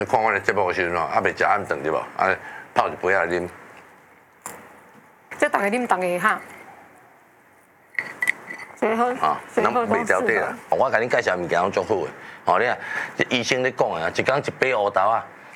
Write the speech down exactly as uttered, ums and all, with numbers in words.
看阮的节目的时阵哦，还袂食暗顿对无？啊，泡一杯来啉。 这大家啉，大家哈。最好， 啊，咱袂调底啦。我甲你介绍物件拢足好诶。吼，你啊，医生咧讲啊，一工一杯乌豆啊，